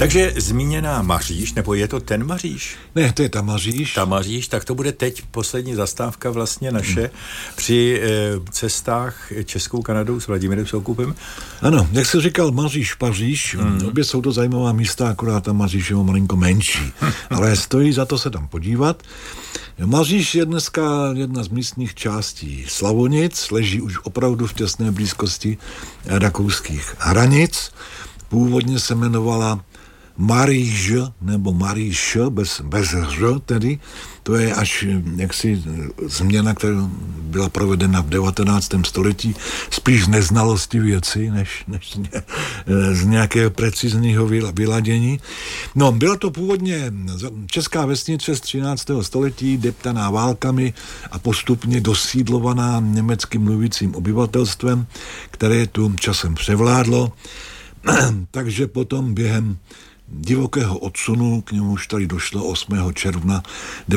Takže zmíněná Maříš, nebo je to ten Maříš? Ne, to je ta Maříš. Ta Maříš, tak to bude teď poslední zastávka vlastně naše při cestách Českou Kanadou s Vladimírem Soukupem. Ano, jak se říkal Maříš, Paříž, obě jsou to zajímavá místa, akorát ta Maříš je malinko menší, ale stojí za to se tam podívat. Maříš je dneska jedna z místních částí Slavonic, leží už opravdu v těsné blízkosti rakouských hranic. Původně se jmenovala Maríž, nebo Maríš, bez ř tedy. To je až jaksi změna, která byla provedena v 19. století, spíš z neznalosti věci, než z nějakého precizního vyladění. No, byla to původně česká vesnice z 13. století, deptaná válkami a postupně dosídlovaná německy mluvícím obyvatelstvem, které tu časem převládlo. Takže potom během divokého odsunu, k němuž tady došlo 8. června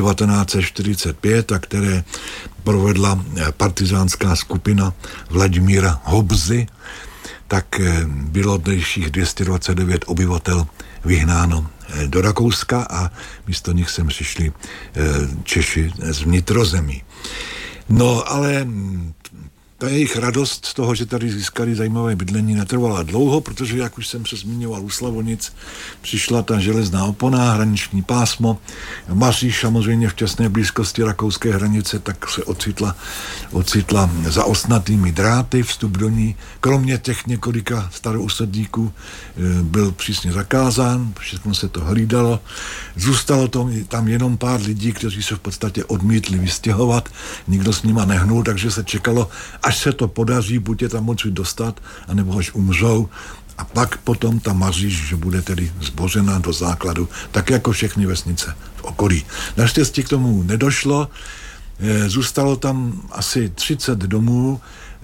1945, a které provedla partizánská skupina Vladimíra Hobzy, tak bylo dalších 229 obyvatel vyhnáno do Rakouska a místo nich sem přišli Češi z vnitrozemí. No, ale ta jejich radost z toho, že tady získali zajímavé bydlení, netrvala dlouho, protože, jak už jsem se zmiňoval u Slavonic, přišla ta železná opona, hraniční pásmo. Maříš samozřejmě v těsné blízkosti rakouské hranice, tak se ocitla za osnatými dráty. Vstup do ní, kromě těch několika starousedlíků, byl přísně zakázán, všechno se to hlídalo. Zůstalo tam jenom pár lidí, kteří se v podstatě odmítli vystěhovat, nikdo s nima nehnul, takže se čekalo, až se to podaří, buď je tam moci dostat, anebo až umřou. A pak potom ta Maříš, že bude tedy zbořena do základu, tak jako všechny vesnice v okolí. Naštěstí k tomu nedošlo. Zůstalo tam asi 30 domů,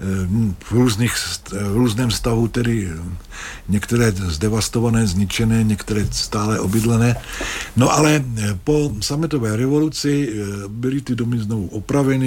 v různém stavu, tedy některé zdevastované, zničené, některé stále obydlené. No ale po sametové revoluci byly ty domy znovu opraveny,